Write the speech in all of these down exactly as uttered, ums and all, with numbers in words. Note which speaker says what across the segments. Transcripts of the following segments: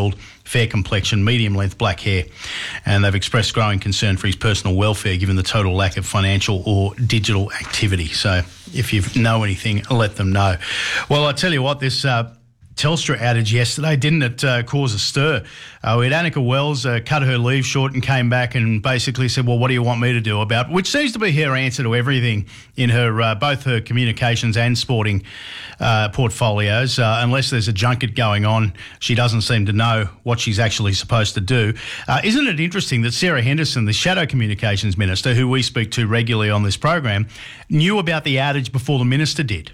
Speaker 1: build, fair complexion, medium-length black hair. And they've expressed growing concern for his personal welfare given the total lack of financial or digital activity. So if you know anything, let them know. Well, I tell you what, this... Uh, Telstra outage yesterday, didn't it uh, cause a stir? Uh, we had Annika Wells uh, cut her leave short and came back and basically said, well, what do you want me to do about it? Which seems to be her answer to everything in her uh, both her communications and sporting uh, portfolios. Uh, unless there's a junket going on, she doesn't seem to know what she's actually supposed to do. Uh, isn't it interesting that Sarah Henderson, the Shadow Communications Minister, who we speak to regularly on this program, knew about the outage before the Minister did?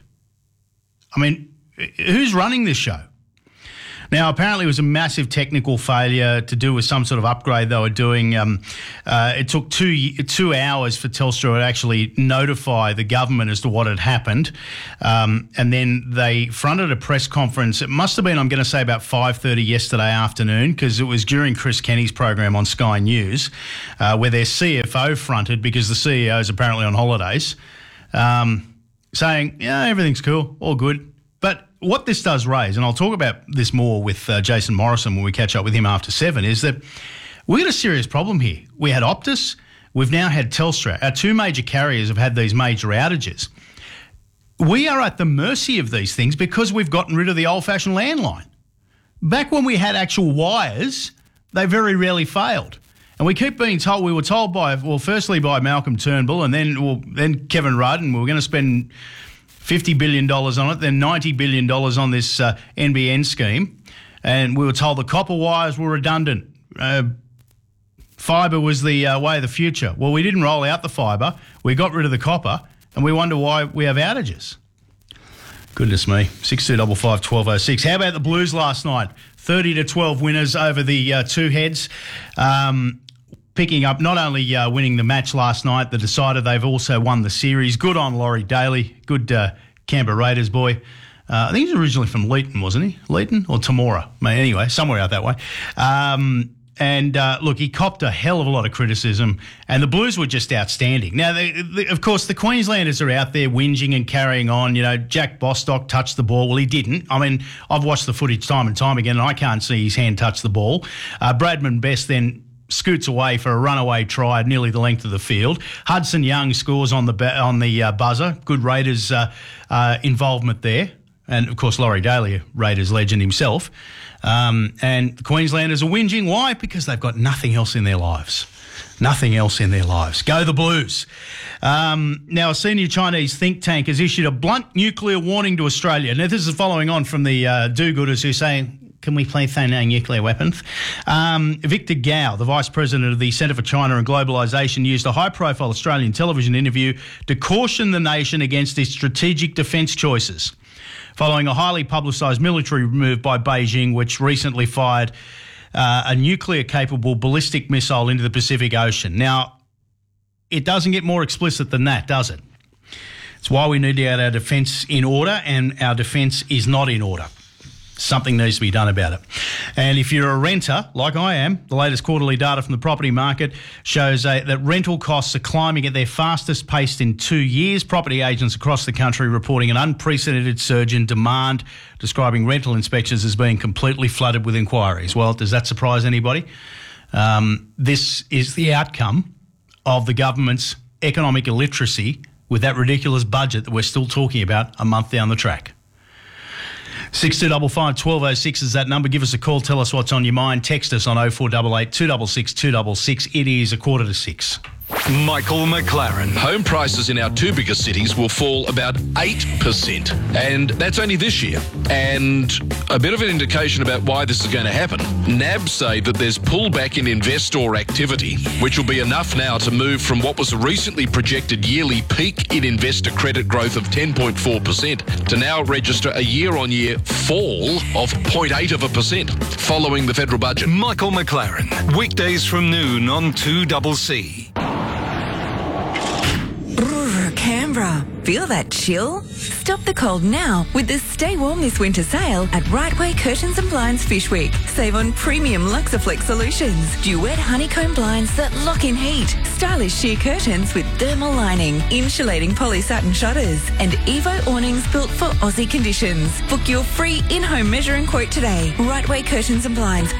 Speaker 1: I mean... Who's running this show? Now, apparently it was a massive technical failure to do with some sort of upgrade they were doing. Um, uh, it took two two hours for Telstra to actually notify the government as to what had happened. Um, and then they fronted a press conference. It must have been, I'm going to say, about five thirty yesterday afternoon, because it was during Chris Kenny's program on Sky News, uh, where their C F O fronted, because the C E O is apparently on holidays, um, saying, yeah, everything's cool, all good. But what this does raise, and I'll talk about this more with uh, Jason Morrison when we catch up with him after seven, is that we've got a serious problem here. We had Optus, we've now had Telstra. Our two major carriers have had these major outages. We are at the mercy of these things because we've gotten rid of the old-fashioned landline. Back when we had actual wires, they very rarely failed. And we keep being told, we were told by, well, firstly by Malcolm Turnbull and then, well, then Kevin Rudd, and we were going to spend fifty billion dollars on it, then ninety billion dollars on this uh, N B N scheme. And we were told the copper wires were redundant. Uh, fibre was the uh, way of the future. Well, we didn't roll out the fibre. We got rid of the copper, and we wonder why we have outages. Goodness me. six two five five, one two oh six. How about the Blues last night? thirty to twelve winners over the uh, two heads. Um, picking up, not only uh, winning the match last night, the decider, they've also won the series. Good on Laurie Daly. Good uh, Canberra Raiders boy. Uh, I think he's originally from Leeton, wasn't he? Leeton or Temora? Anyway, somewhere out that way. Um, and uh, look, he copped a hell of a lot of criticism, and the Blues were just outstanding. Now, they, they, of course, the Queenslanders are out there whinging and carrying on. You know, Jack Bostock touched the ball. Well, he didn't. I mean, I've watched the footage time and time again, and I can't see his hand touch the ball. Uh, Bradman Best then scoots away for a runaway try, nearly the length of the field. Hudson Young scores on the on the uh, buzzer. Good Raiders uh, uh, involvement there. And, of course, Laurie Daly, a Raiders legend himself. Um, and the Queenslanders are whinging. Why? Because they've got nothing else in their lives. Nothing else in their lives. Go the Blues. Um, now, a senior Chinese think tank has issued a blunt nuclear warning to Australia. Now, this is following on from the uh, do-gooders who are saying, can we please say no nuclear weapons? Um, Victor Gao, the Vice President of the Centre for China and Globalisation, used a high-profile Australian television interview to caution the nation against its strategic defence choices, following a highly publicised military move by Beijing, which recently fired uh, a nuclear-capable ballistic missile into the Pacific Ocean. Now, it doesn't get more explicit than that, does it? It's why we need to get our defence in order, and our defence is not in order. Something needs to be done about it. And if you're a renter, like I am, the latest quarterly data from the property market shows uh, that rental costs are climbing at their fastest pace in two years. Property agents across the country reporting an unprecedented surge in demand, describing rental inspections as being completely flooded with inquiries. Well, does that surprise anybody? Um, this is the outcome of the government's economic illiteracy with that ridiculous budget that we're still talking about a month down the track. six two five five, one two oh six is that number. Give us a call. Tell us what's on your mind. Text us on oh four eight eight, two six six, two six six. It is a quarter to six.
Speaker 2: Michael McLaren. Home prices in our two biggest cities will fall about eight percent, and that's only this year. And a bit of an indication about why this is going to happen. N A B say that there's pullback in investor activity, which will be enough now to move from what was a recently projected yearly peak in investor credit growth of ten point four percent to now register a year-on-year fall of zero point eight of a percent following the federal budget.
Speaker 3: Michael McLaren, weekdays from noon on two C C.
Speaker 4: Brrr, Canberra. Feel that chill? Stop the cold now with the Stay Warm This Winter sale at Right Way Curtains and Blinds Fish Week. Save on premium Luxaflex solutions, duet honeycomb blinds that lock in heat, stylish sheer curtains with thermal lining, insulating polysatin shutters, and Evo awnings built for Aussie conditions. Book your free in-home measure and quote today. Right Way Curtains and Blinds.